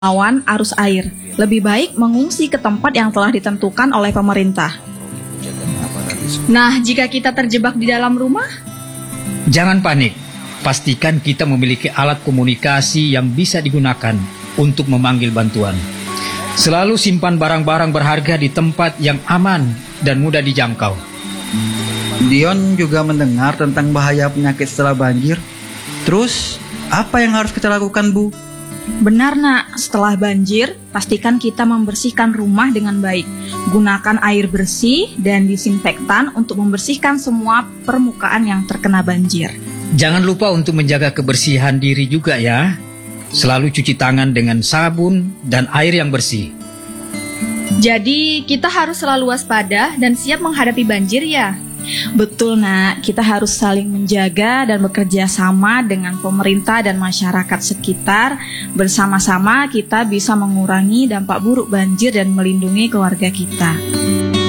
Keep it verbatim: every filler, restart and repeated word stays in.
melawan arus air. Lebih baik mengungsi ke tempat yang telah ditentukan oleh pemerintah. Nah, jika kita terjebak di dalam rumah? Jangan panik. Pastikan kita memiliki alat komunikasi yang bisa digunakan untuk memanggil bantuan. Selalu simpan barang-barang berharga di tempat yang aman dan mudah dijangkau. Dion juga mendengar tentang bahaya penyakit setelah banjir. Terus, apa yang harus kita lakukan, Bu? Benar, Nak. Setelah banjir, pastikan kita membersihkan rumah dengan baik. Gunakan air bersih dan disinfektan untuk membersihkan semua permukaan yang terkena banjir. Jangan lupa untuk menjaga kebersihan diri juga ya. Selalu cuci tangan dengan sabun dan air yang bersih. Jadi, kita harus selalu waspada dan siap menghadapi banjir ya? Betul, Nak. Kita harus saling menjaga dan bekerja sama dengan pemerintah dan masyarakat sekitar. Bersama-sama kita bisa mengurangi dampak buruk banjir dan melindungi keluarga kita.